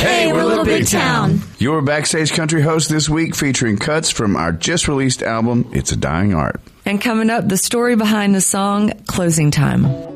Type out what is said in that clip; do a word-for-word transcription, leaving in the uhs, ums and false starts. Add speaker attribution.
Speaker 1: Hey, we're Little Big Town.
Speaker 2: Your Backstage Country host this week, featuring cuts from our just-released album, It's a Dying Art.
Speaker 3: And coming up, the story behind the song, Closing Time.